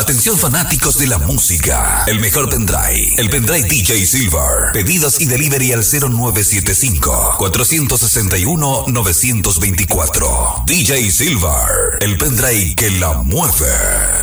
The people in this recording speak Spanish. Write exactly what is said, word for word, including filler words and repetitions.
Atención fanáticos de la música. El mejor pendrive. El pendrive D J Silver. Pedidos y delivery al cero nueve siete cinco, cuatro seis uno, nueve dos cuatro. D J Silver. El pendrive que la mueve.